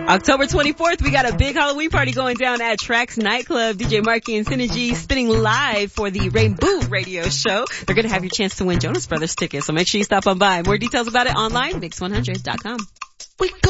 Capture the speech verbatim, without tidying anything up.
October twenty-fourth, we got a big Halloween party going down at Trax Nightclub. D J Marky and Synergy spinning live for the Rainbow Radio Show. They're going to have your chance to win Jonas Brothers tickets, so make sure you stop on by. More details about it online, mix one hundred dot com. We go.